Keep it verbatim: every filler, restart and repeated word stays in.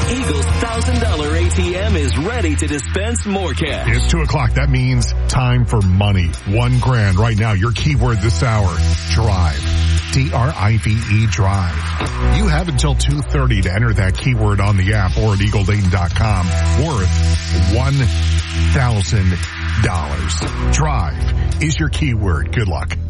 Eagle's one thousand dollars A T M is ready to dispense more cash. It's two o'clock. That means time for money. One grand right now. Your keyword this hour, drive. D R I V E, drive. You have until two thirty to enter that keyword on the app or at eagle dayton dot com, worth one thousand dollars. Drive is your keyword. Good luck.